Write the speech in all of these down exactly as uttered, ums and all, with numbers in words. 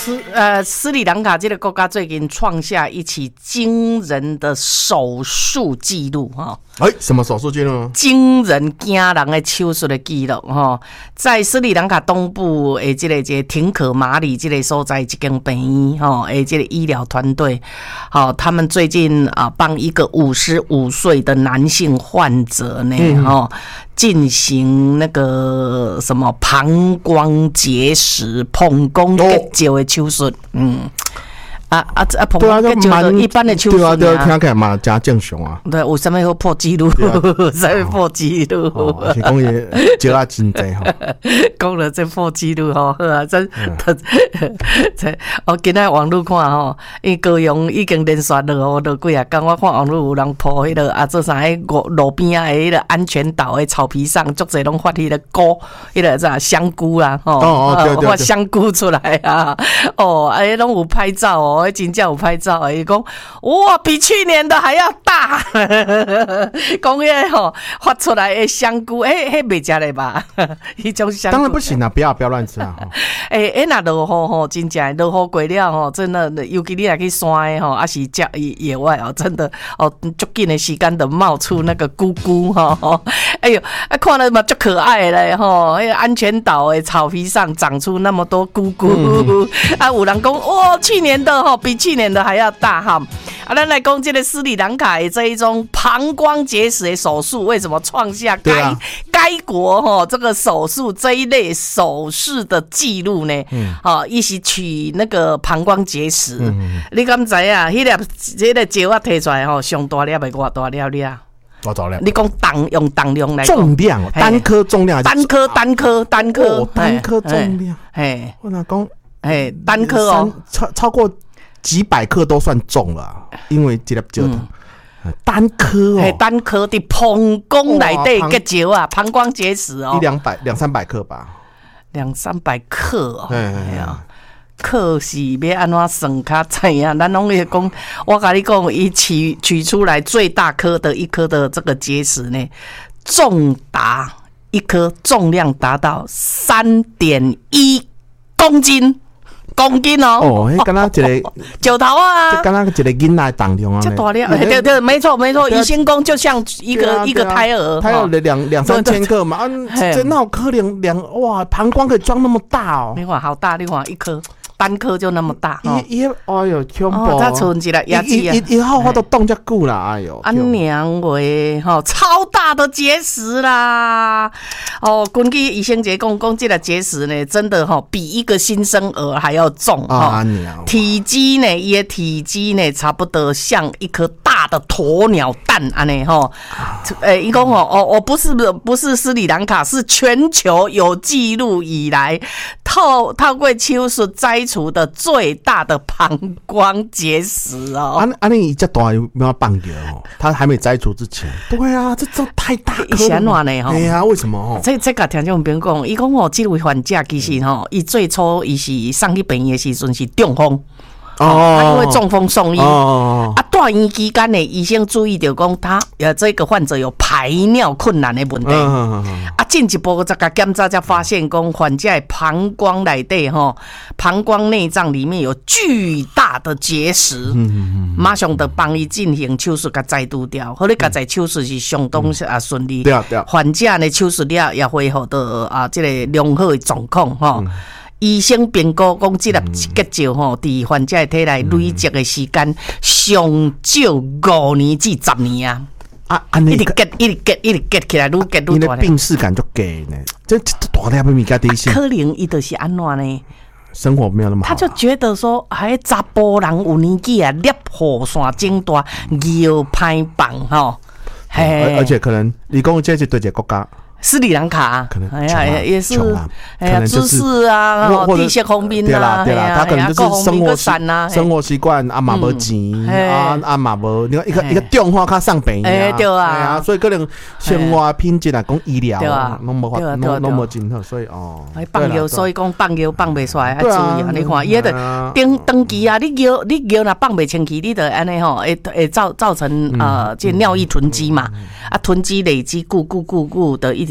斯呃斯里兰卡这个国家最近创下一起惊人的手术记录哈。 哎、欸，什么手术记录呢？ 惊人惊人的手术的记录哈，在斯里兰卡东部诶，这个这个廷可马里这个所在一间病院哈，诶，这个医疗团队，好，他们最近啊帮一个五十五岁的男性患者呢哈。嗯进行那个什么膀胱结石、膀胱结石的手术，嗯，啊啊啊，膀胱结石一般的手术啊， 对啊，听起来嘛真正常啊。 对，有啥物好破纪录？啥物破纪录？ 哦，是讲伊结啊真济吼。 讲了这破纪录吼，好啊，真这我今仔网络看吼，因高雄已经连续落雨落几啊天，我看网络有人破迄个啊，做啥迄路路边啊，迄个安全岛的草皮上，足侪拢发迄个菇，迄个啥香菇啦，吼， 哦哦， 发香菇出来啊，哦，哎，拢有拍照哦，真正有拍照，伊讲哇，比去年的还要大，讲迄吼发出来的香菇，迄迄袂食嘞吧？迄种香菇当然不行啊，不要不要乱吃啊！ 哎哎，那落雨吼，真正落雨过了吼，真的，尤其你若去山的吼，还是郊野外哦，真的哦，足紧的时间就冒出那个菇菇吼，哎呦，啊看了嘛足可爱嘞吼，迄个安全岛的草皮上长出那么多菇菇，嗯、啊，有人讲哇，去年的吼比去年的还要大哈。啊，咱来讲这个斯里兰卡的这一种膀胱结石的手术，为什么创下该、啊、该国哈、哦、这个手术这一类手术的记录呢？嗯，好、哦，伊是取那个膀胱结石，嗯、你敢知啊？迄粒这个石啊摕出来吼，上大粒的偌大粒粒啊？ 多少量？ 你讲当用当量来重量，单颗重量， 单颗单颗单颗， 哦，单颗重量， 嘿， 我哪讲？ 哎，单颗哦， 超超过。几百克都算重了、啊，因为这粒石头、嗯、单颗哦， 单颗的膀胱内底结石啊，膀胱结石哦， 一两百两三百克吧， 两三百克哦，哎呀，克是要安怎算较知影？咱拢会讲，我跟你讲，伊取取出来最大颗的一颗的这个结石呢，重达一颗重量达到三点一公斤。公斤哦， 哦，迄敢若一个石头啊， 敢若一个囡仔重量啊， 这大量，对对，没错没错，医生讲就像一个、啊、一个胎儿， 胎儿的两两三千克嘛，啊，这那有可能两哇，膀胱可以装那么大哦， 你看好大，你看一颗。单颗就那么大， 伊伊哎呦，恐怖！ 哦，它存一个牙齿啊， 伊伊好，我都冻遮久啦，哎呦！ 啊娘喂，吼，超大的结石啦！哦，根据医生节讲，讲这个结石呢，真的吼比一个新生儿还要重啊娘！ 体积呢，伊的体积呢，差不多像一颗大的鸵鸟蛋安尼吼。诶，伊讲吼，哦，我不是不是斯里兰卡，是全球有记录以来透透过手术摘除的最大的膀胱结石哦。 啊啊！你这大有没有放掉哦？他还没摘除之前。对啊，这这太大颗了。 是安怎呢？吼？ 哎呀，为什么哦？ 这这个听众朋友讲，伊讲哦，这位患者其实吼，伊最初伊是送去病院的时阵是中风。哦，他因为中风送医，哦、啊，住院期间呢，医生注意到讲他呃这个患者有排尿困难的问题，嗯、啊，进一步再个检查才发现讲患者的膀胱内底吼，膀胱内脏里面有巨大的结石，嗯嗯嗯、马上就帮伊进行手术，甲摘除掉。后来甲摘手术是相当啊顺利， 对啊对啊， 患者呢手术了也恢复到啊这个良好的状况吼。嗯医生评估讲，这粒结石吼，伫患者的体内累积的时间上少五年至十年啊！啊，安尼一直结，一直结，一直结起来，愈结愈大。 病视感就给呢，这这大粒物件第一。 可能伊就是安怎呢？ 生活没有那么好、啊， 他就觉得说，哎，查甫人有年纪啊，粒雨伞整大，腰歹放吼。 而而且可能，你讲这是对一个国家。 斯里兰卡， 可能哎呀，也是， 哎呀， 知识啊，地势方面啊， 对啦，他可能就是生活生活习惯啊嘛无钱啊啊嘛无，你看一个一个电话卡上病啊，对啊，所以可能生活品质啊，讲医疗啊，拢无法，拢拢无真好，所以哦， 放药，所以讲放药放袂出来，要注意啊！你看，伊个登登记啊，你药你药若放袂清气，你得安尼吼，会会造造成呃，这尿液囤积嘛，啊，囤积累积，固固固固的一直。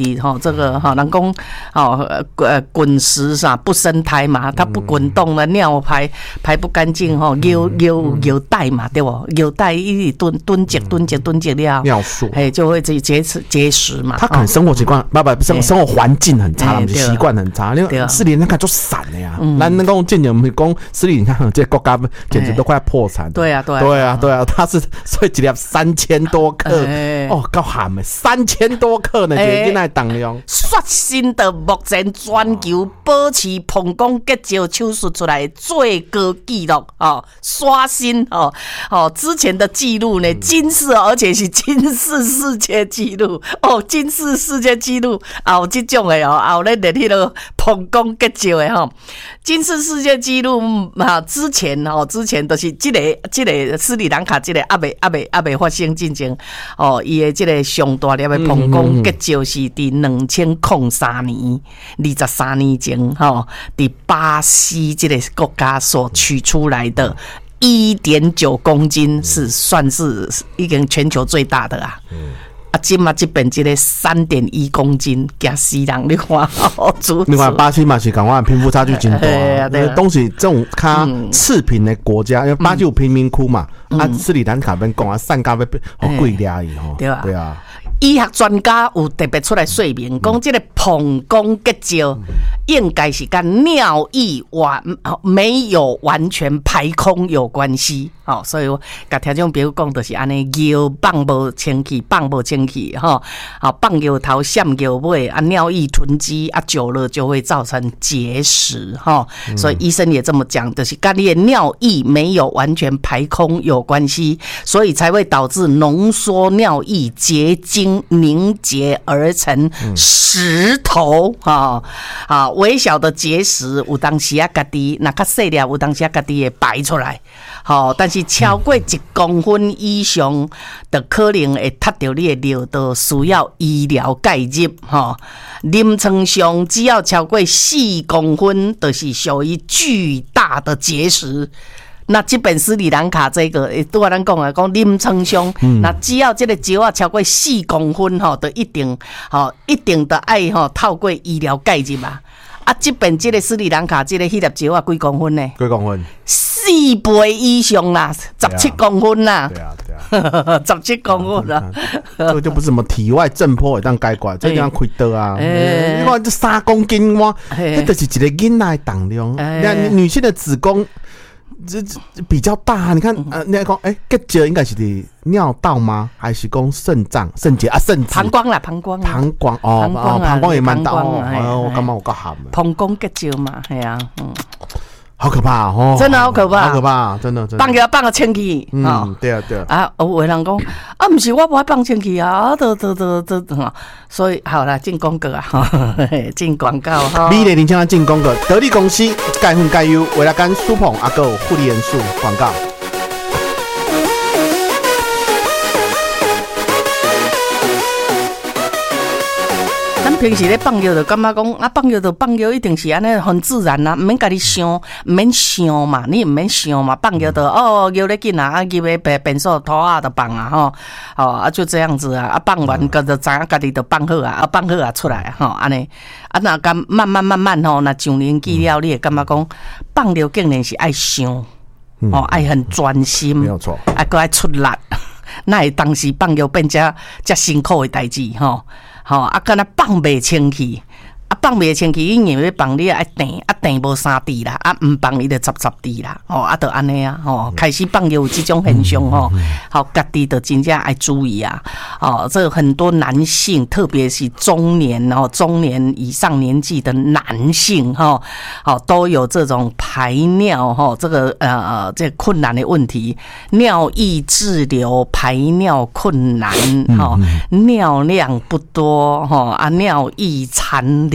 体哈，这个哈，人讲哦呃滚石啥不生胎嘛，它不滚动了，尿排排不干净哈，有有有带嘛，对不？有带一蹲蹲结蹲结蹲结了， 尿素， 哎，就会这结石结石嘛。 他可能生活习惯，不不生生活环境很差，不是习惯很差。因为斯里兰卡就散了呀，咱那讲建议我们讲斯里兰卡这国家简直都快破产。 对啊对啊对啊对啊，他是所以一粒三千多克，哦，够咸的，三千多克呢，一个当量。 刷新的目前全球保持膀胱结石手术出来最高纪录哦，刷新哦哦，之前的记录呢，金氏，而且是金氏世界纪录哦，金氏世界纪录啊，有这种的哦，啊，有咧列迄个膀胱结石的吼，金氏世界纪录啊，之前哦，之前都是这个这个斯里兰卡这个还未还未还未发生进前哦，伊的这个上大粒的膀胱结石是伫两千零三年二十三年前吼，伫巴西这个国家所取出来的。一点九公斤是算是已经全球最大的啊！嗯、啊，今嘛这边这个三点一公斤，加死人你看，哦， 你看巴西嘛是讲话贫富差距真大啊！对东西这种较次贫的国家，因为巴西有贫民窟嘛，嗯、啊，斯里兰卡边讲啊，产价要好贵俩伊吼， 对啊， 对啊。 医学专家有特别出来说明，讲这个膀胱结石应该是跟尿液完没有完全排空有关系。哦，所以我甲听众朋友讲就是安尼，药放无清气，放无清气，哈，啊，放药头闪药尾，啊，尿液囤积啊，久了就会造成结石，哈、嗯。所以医生也这么讲，就是跟你的尿液没有完全排空有关系，所以才会导致浓缩尿液结晶凝结而成石头，哈、嗯、啊，微小的结石有当时啊，家己那较细粒，有当时啊，家己会排出来，好、哦，但是。是超过一公分以上，就可能会踢到你的尿道，需要医疗介入。哈，临床上只要超过四公分，就是属于巨大的结石。那这本斯里兰卡这个，拄我咱讲啊，讲临床上，嗯、那只要这个石啊超过四公分，吼，就一定，吼，一定的爱吼透过医疗介入嘛。啊，这边这个斯里兰卡这个迄粒石啊，几公分呢？ 几公分？ 四倍以上啦，十七公分啦。 对啊，对啊， 十七公分啦。 这个就不是什么体外震波会当解决，这样开刀啊。你看这三公斤哇，这就是一个囡仔重量。那女性的子宫。这比较大，你看，呃，你讲，哎，结石应该是的尿道吗？还是讲肾脏、肾结啊、肾膀胱啦，膀胱， 膀胱哦，哦，膀胱也蛮大哦。哎，我感觉我够咸的。 膀胱结石嘛，系啊，嗯。 好可怕哦！ 真的好可怕， 好可怕，真的真的。 放个放个清气， 嗯，对啊对啊。 啊，有的人讲啊，不是我不爱放清气啊，啊，都都都都哈。所以好啦，进广告啊，进广告哈。 美丽年轻人进广告，得力公司钙粉钙优，为了干舒捧阿狗护理元素广告。 咱平时咧放药就感觉讲啊，放药就放药，一定是安尼很自然啦，唔免家己想，唔免想嘛，你唔免想嘛，放药就哦，药咧紧啊，啊，入咧便便所拖啊，就放啊，吼，哦啊，就这样子啊，啊，放完个就知影家己就放好啊，啊，放好啊出来啊，吼，安尼啊，那咁慢慢慢慢吼，那上年纪了，你会感觉讲放药竟然是爱想，哦，爱很专心， 没有错， 啊，搁爱出力，那会当时放药变遮遮辛苦的代志，吼。吼、哦，啊，敢若放袂清气，啊，放袂清气，因为要放你爱定，啊定无三滴啦，啊毋放你就十十滴啦，哦，啊，就安尼啊，吼，开始放有这种现象吼，好，家己就真正爱注意啊，哦，这很多男性，特别是中年哦，中年以上年纪的男性哈，好、哦，都有这种排尿哈、哦，这个呃呃这个困难的问题，尿液滞留、排尿困难哈、哦，尿量不多哈、哦，啊，尿液残留。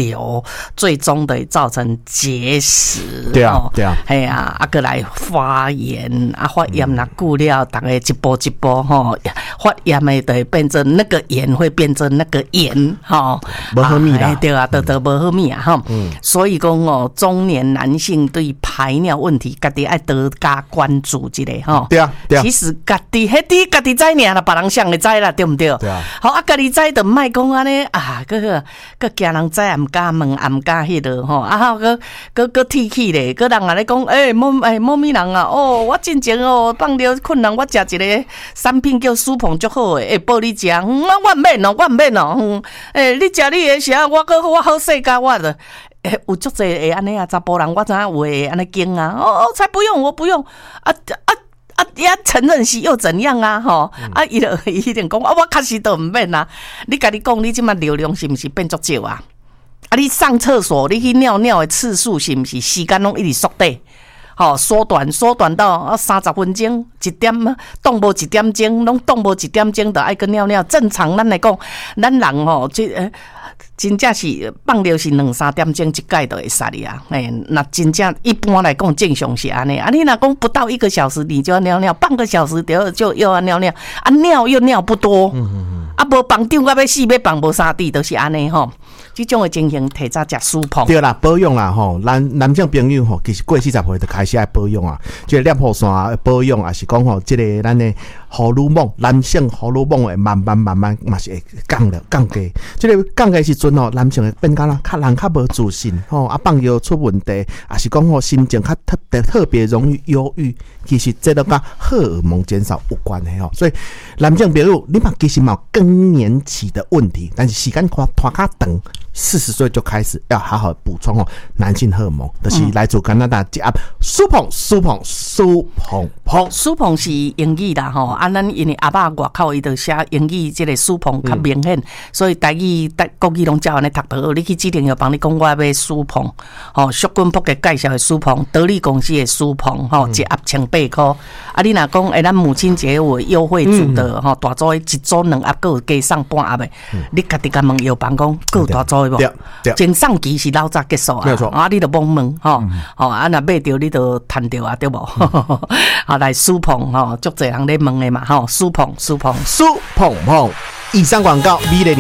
瘤，最终的造成结石。 对啊，对啊， 哎呀，啊，过来发炎，啊，发炎那久了，大概一步一步吼，发炎的就会变成那个炎会变成那个炎，吼， 不好米啦， 对啊，都都不好米啊，哈。所以讲哦，中年男性对排尿问题，家己爱多加关注一下吼。 对啊，对啊。 其实家己迄啲家己知尔啦，别人想会知啦，对不对？ 对啊。 好啊，家己知就莫讲安尼啊，个个个惊人知也唔敢问，也唔敢迄落吼。啊，个个个提起咧，个人啊咧讲，诶，某诶某咪人啊，哦，我进前哦放着困难，我食一个产品叫舒鹏足好诶，会报你食，嗯，我唔免哦，我唔免哦，嗯，诶，你食你诶食，我个我好势甲我的。诶、欸，有足济会安尼啊，查甫人我知影有会安尼惊啊，哦哦，才不用，我不用，啊啊啊，也承认是又怎样啊？吼、嗯，啊，伊就伊一定讲，啊，我确实都唔免啊。你家己讲，你即马流量是毋是变足少啊？啊，你上厕所，你去尿尿的次数是毋是时间拢一直缩短？吼、哦，缩短缩短到啊三十分钟，一点动无一点钟，拢动无一点钟，就爱去尿尿。正常咱来讲，咱人吼、哦，即。真正是放尿是两三点钟一盖就会使哩啊！哎，那真正一般来讲正常是安尼啊。你若讲不到一个小时你就要尿尿，半个小时就就又要尿尿啊，尿又尿不多，嗯嗯嗯啊，无放张到要死，要放无三滴都是安尼吼。这种的情形，提早食舒鹏。 对啦，保养啦吼，男男性朋友吼，其实过四十岁就开始爱保养啊，即个尿泡线保养，也是讲吼，即个咱的荷尔蒙，男性荷尔蒙会慢慢慢慢嘛是会降了降低。即个降低时阵吼，男性会变甲啦，较人较无自信吼，啊放尿出问题，也是讲吼心情较特别特别容易忧郁。其实这都跟荷尔蒙减少有关的吼，所以男性朋友，你嘛其实嘛有更年期的问题，但是时间拖拖较长。四十岁就开始要好好补充哦，男性荷尔蒙，就是来自加拿大一盒舒鹏舒鹏舒鹏鹏， 舒鹏是英语啦吼，啊，咱因为阿爸外口伊就写英语，这个舒鹏较明显，嗯、所以台语、台国语拢照安尼读得好。你去指定要帮你讲我要买舒鹏，吼，徐君博嘅介绍的舒鹏，德利公司的舒鹏，吼，一盒千八块。啊，你若讲诶，咱母亲节有优惠组的吼，大组一组两盒，佮有加送半盒的，嗯、你家己甲问药房讲，佮有大组。 对对， 前上期是老早结束啊， 没有错啊，你就懵问吼，吼啊，若买着你就赚着啊，对无？好来舒鹏吼，足侪人咧问的嘛吼，舒鹏舒鹏舒鹏鹏，以上广告，美丽。